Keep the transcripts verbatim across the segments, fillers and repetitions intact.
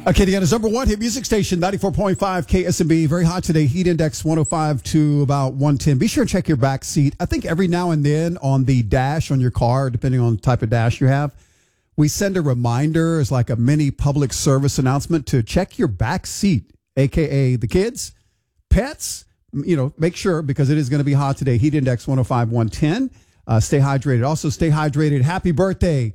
Acadiana's number one hit music station, ninety-four point five K S M B. Very hot today. Heat index one oh five to about one ten. Be sure and check your back seat. I think every now and then on the dash on your car, depending on the type of dash you have, we send a reminder as like a mini public service announcement to check your back seat, a k a the kids, pets. You know, make sure because it is going to be hot today. Heat index one oh five, one ten. Uh, stay hydrated. Also stay hydrated. Happy birthday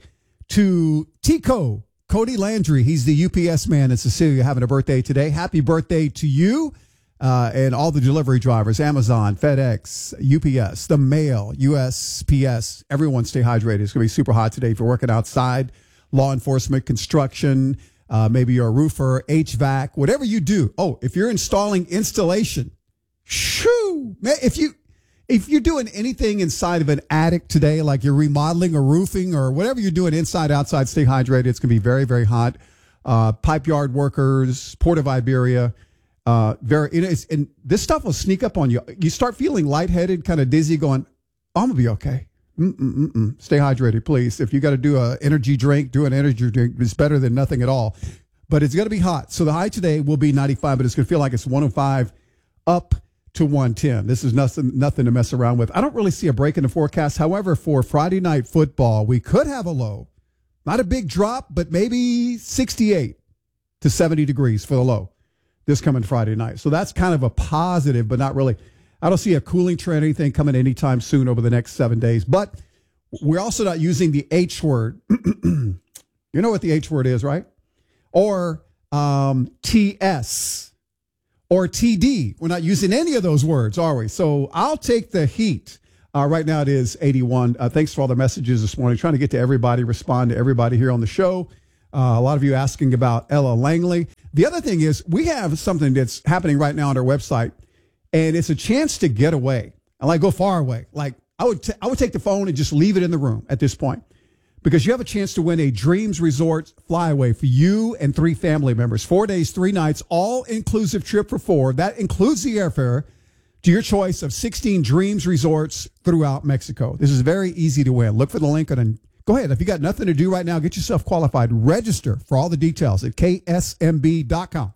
to Tico. Cody Landry, he's the U P S man in Cecilia, having a birthday today. Happy birthday to you uh, and all the delivery drivers, Amazon, FedEx, U P S, the mail, U S P S. Everyone stay hydrated. It's going to be super hot today if you're working outside, law enforcement, construction, uh, maybe you're a roofer, H V A C, whatever you do. Oh, if you're installing installation, shoo, man, if you... If you're doing anything inside of an attic today, like you're remodeling or roofing or whatever you're doing inside, outside, stay hydrated. It's going to be very, very hot. Uh, pipe yard workers, Port of Iberia. Uh, very, it is, and this stuff will sneak up on you. You start feeling lightheaded, kind of dizzy, going, oh, I'm going to be okay. Mm-mm-mm-mm. Stay hydrated, please. If you got to do an energy drink, do an energy drink. It's better than nothing at all. But it's going to be hot. So the high today will be ninety-five, but it's going to feel like it's one oh five up to one ten. This is nothing, nothing to mess around with. I don't really see a break in the forecast. However, for Friday night football, we could have a low. Not a big drop, but maybe sixty-eight to seventy degrees for the low this coming Friday night. So that's kind of a positive, but not really. I don't see a cooling trend, anything coming anytime soon over the next seven days. But we're also not using the H word. You know what the H word is, right? Or um, T S. Or T D. We're not using any of those words, are we? So I'll take the heat. Uh, right now it is eighty-one. Uh, thanks for all the messages this morning. Trying to get to everybody, respond to everybody here on the show. Uh, a lot of you asking about Ella Langley. The other thing is we have something that's happening right now on our website, and it's a chance to get away. And like go far away. Like I would, t- I would take the phone and just leave it in the room at this point. Because you have a chance to win a Dreams Resort flyaway for you and three family members. Four days, three nights, all-inclusive trip for four. That includes the airfare to your choice of sixteen Dreams Resorts throughout Mexico. This is very easy to win. Look for the link and go ahead. If you got nothing to do right now, get yourself qualified. Register for all the details at K S M B dot com.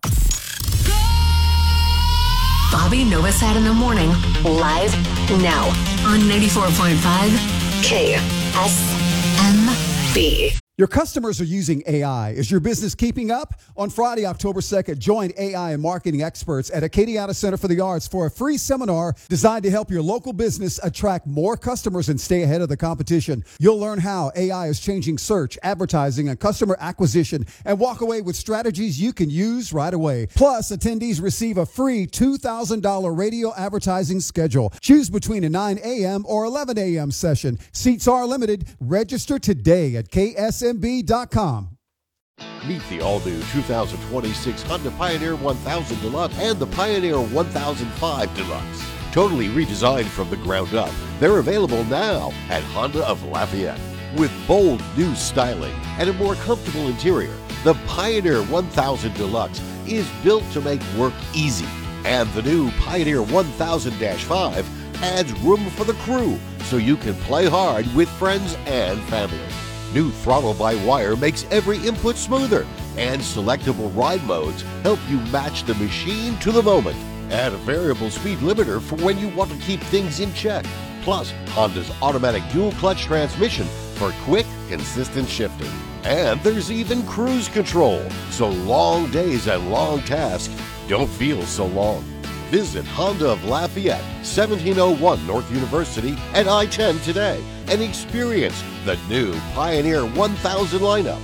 Bobby Novosad in the morning, live now on ninety-four point five K S M B. Your customers are using A I. Is your business keeping up? On Friday, October second, join A I and marketing experts at Acadiana Center for the Arts for a free seminar designed to help your local business attract more customers and stay ahead of the competition. You'll learn how A I is changing search, advertising, and customer acquisition, and walk away with strategies you can use right away. Plus, attendees receive a free two thousand dollars radio advertising schedule. Choose between a nine a.m. or eleven a.m. session. Seats are limited. Register today at K S M B dot com. Meet the all-new two thousand twenty-six Honda Pioneer one thousand Deluxe and the Pioneer one thousand five Deluxe. Totally redesigned from the ground up, they're available now at Honda of Lafayette. With bold new styling and a more comfortable interior, the Pioneer one thousand Deluxe is built to make work easy. And the new Pioneer one thousand dash five adds room for the crew so you can play hard with friends and family. New throttle-by-wire makes every input smoother, and selectable ride modes help you match the machine to the moment. Add a variable speed limiter for when you want to keep things in check. Plus, Honda's automatic dual-clutch transmission for quick, consistent shifting. And there's even cruise control, so long days and long tasks don't feel so long. Visit Honda of Lafayette, seventeen oh one North University and I ten today and experience the new Pioneer one thousand lineup.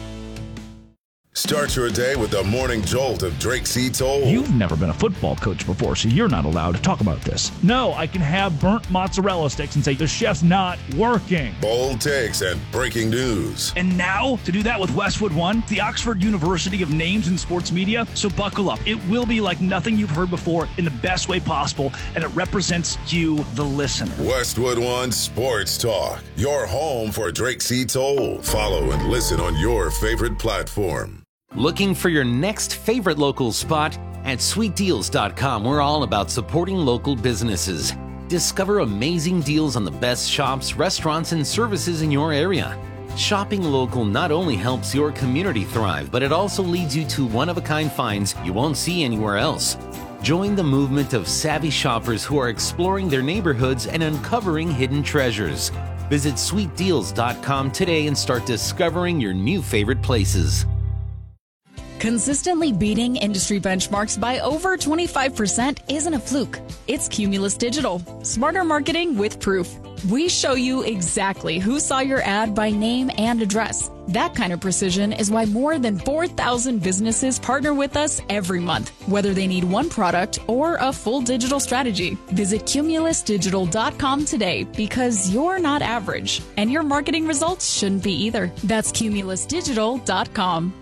Start your day with the morning jolt of Drake C. Toll. You've never been a football coach before, so you're not allowed to talk about this. No, I can have burnt mozzarella sticks and say the chef's not working. Bold takes and breaking news. And now, to do that with Westwood One, the Oxford University of names in sports media, so buckle up. It will be like nothing you've heard before in the best way possible, and it represents you, the listener. Westwood One Sports Talk, your home for Drake C. Toll. Follow and listen on your favorite platform. Looking for your next favorite local spot? At sweet deals dot com, we're all about supporting local businesses. Discover amazing deals on the best shops, restaurants, and services in your area. Shopping local not only helps your community thrive, but it also leads you to one-of-a-kind finds you won't see anywhere else. Join the movement of savvy shoppers who are exploring their neighborhoods and uncovering hidden treasures. Visit sweet deals dot com today and start discovering your new favorite places. Consistently beating industry benchmarks by over twenty-five percent isn't a fluke. It's Cumulus Digital. Smarter marketing with proof. We show you exactly who saw your ad by name and address. That kind of precision is why more than four thousand businesses partner with us every month, whether they need one product or a full digital strategy. Visit cumulus digital dot com today because you're not average, and your marketing results shouldn't be either. That's cumulus digital dot com.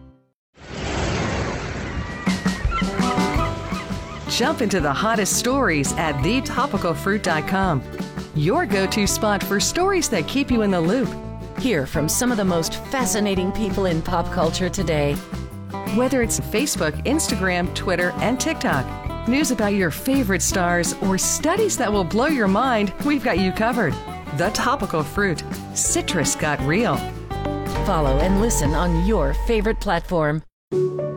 Jump into the hottest stories at the topical fruit dot com. Your go-to spot for stories that keep you in the loop. Hear from some of the most fascinating people in pop culture today. Whether it's Facebook, Instagram, Twitter, and TikTok, news about your favorite stars, or studies that will blow your mind, we've got you covered. The Topical Fruit. Citrus got real. Follow and listen on your favorite platform.